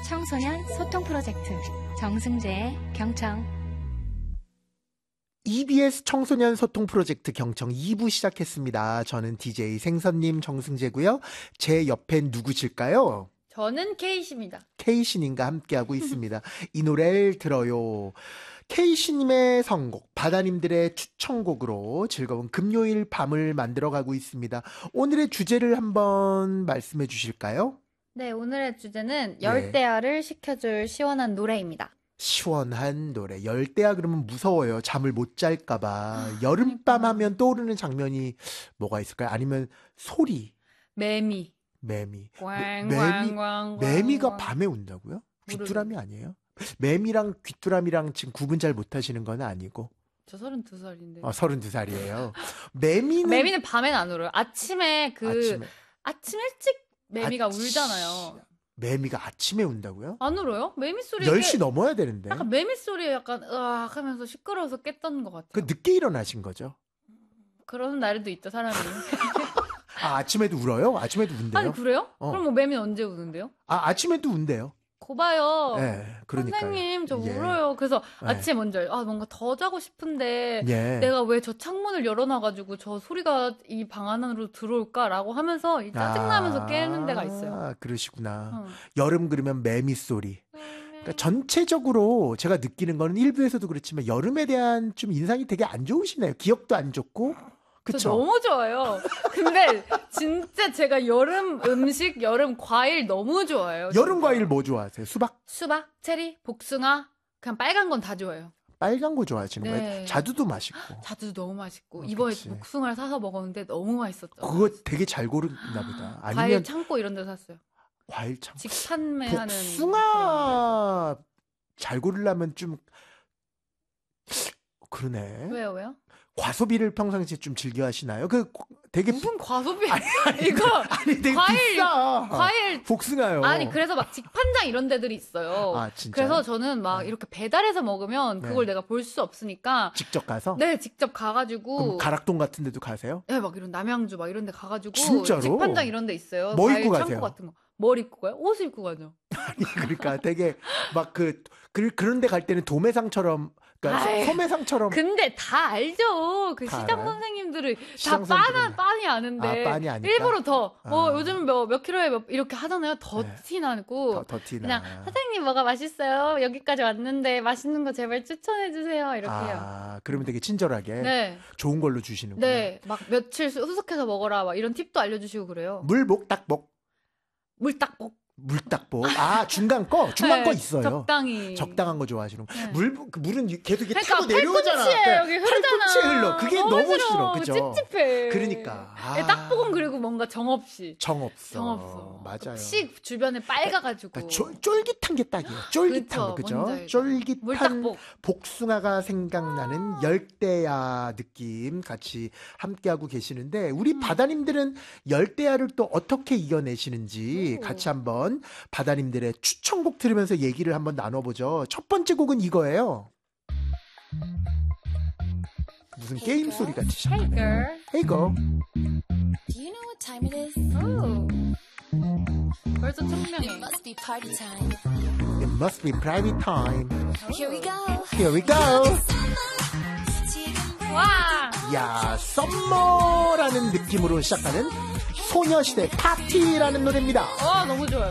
청소년 소통 프로젝트 정승재의 경청. EBS 청소년 소통 프로젝트 경청 2부 시작했습니다. 저는 DJ 생선님 정승재고요. 제 옆엔 누구실까요? 저는 케이씨입니다. 케이씨님과 함께하고 있습니다. 이 노래를 들어요. 케이씨님의 선곡, 바다님들의 추천곡으로 즐거운 금요일 밤을 만들어가고 있습니다. 오늘의 주제를 한번 말씀해 주실까요? 네, 오늘의 주제는 열대야를 식혀줄 시원한 노래입니다. 시원한 노래. 열대야 그러면 무서워요. 잠을 못 잘까봐. 여름밤 하면 떠오르는 장면이 뭐가 있을까요? 아니면 소리. 매미. 매미가 밤에 운다고요? 귀뚜라미 아니에요? 매미랑 귀뚜라미랑 지금 구분 잘 못하시는 건 아니고. 저 32살인데. 32살이에요. 매미는 밤엔 안 울어요. 아침에 아침 일찍 매미가 울잖아요. 매미가 아침에 운다고요? 안 울어요? 매미 소리 10시 넘어야 되는데. 약간 매미 소리에 약간 으악 하면서 시끄러워서 깼던 것 같아요. 그 늦게 일어나신 거죠? 그런 날도 있죠, 사람이. 아침에도 울어요? 아침에도 운대요? 아니, 그래요? 그럼 뭐 매미는 언제 우는데요? 아침에도 운대요. 고봐요. 네, 그러니까요. 선생님, 저 울어요. 그래서 아침에 먼저, 뭔가 더 자고 싶은데, 내가 왜 저 창문을 열어놔가지고 저 소리가 이 방 안으로 들어올까라고 하면서 짜증나면서 깨는 데가 있어요. 그러시구나. 여름 그러면 매미 소리. 그러니까 전체적으로 제가 느끼는 거는 일부에서도 그렇지만 여름에 대한 좀 인상이 되게 안 좋으시네요. 기억도 안 좋고. 그쵸? 저 너무 좋아요. 근데 진짜 제가 여름 음식, 여름 과일 너무 좋아해요. 여름 진짜. 과일 뭐 좋아하세요? 수박, 체리, 복숭아, 그냥 빨간 건 다 좋아해요. 빨간 거 좋아하시는 네. 거예요? 자두도 맛있고. 자두도 너무 맛있고. 이번에 그치. 복숭아를 사서 먹었는데 너무 맛있었죠. 그거 되게 잘 고르나 보다. 아니면 과일 창고 이런 데 샀어요. 과일 창고. 직판매하는. 복숭아 잘 고르려면 좀 그러네. 왜요? 과소비를 평상시에 좀 즐겨 하시나요? 되게 무슨 과소비? 이거 되게 비싸. 과일 복숭아요. 아니 그래서 막 직판장 이런 데들이 있어요. 진짜? 그래서 저는 막 이렇게 배달해서 먹으면 그걸 내가 볼 수 없으니까 직접 가서? 네, 직접 가가지고. 그럼 가락동 같은 데도 가세요? 네, 막 이런 남양주 막 이런 데 가가지고 진짜로? 직판장 이런 데 있어요. 뭐 과일 입고 창고 가세요? 같은 거. 뭘 입고 가요? 옷을 입고 가죠. 아니 그러니까 되게 막 그런 데 갈 때는 도매상처럼 그러니까 소매상처럼. 근데 다 알죠. 그 다 시장 알아요? 선생님들을 시장 다 선생님들은. 빤히 아는데. 빤히 아니까? 일부러 더 요즘 몇 킬로에 이렇게 하잖아요. 더 티나고. 더 티나. 그냥 사장님 뭐가 맛있어요. 여기까지 왔는데 맛있는 거 제발 추천해 주세요. 이렇게 해요. 그러면 되게 친절하게 좋은 걸로 주시는구나. 네. 막 며칠 후숙해서 먹어라. 막 이런 팁도 알려주시고 그래요. 물복 닭복. 물닭복. 중간 거 있어요. 적당한 거 좋아하시는 거. 물은 계속 이렇게 타고 내려오잖아. 팔꿈치에 여기 흐르잖아. 팔꿈치에 흘러. 그게 너무 싫어. 그죠? 찝찝해. 그러니까. 딱복은 그리고 뭔가 정없이. 정없어. 맞아요. 혹시 주변에 빨가가지고. 그러니까 쫄깃한 게 딱이에요. 쫄깃한 거. 그죠? 쫄깃한 물딱복. 복숭아가 생각나는 열대야 느낌 같이 함께하고 계시는데 우리 바다님들은 열대야를 또 어떻게 이겨내시는지 같이 한번 바다님들의 추천곡 들으면서 얘기를 한번 나눠보죠. 첫 번째 곡은 이거예요. 무슨 게임 소리 같이 시작하네. Hey girl. Do you know what time it is? 벌써 청명해. It must be party time. It must be private time. Here we go. Here we go. 와! 야, 썸머라는 느낌으로 시작하는 소녀시대 파티라는 노래입니다. 너무 좋아요.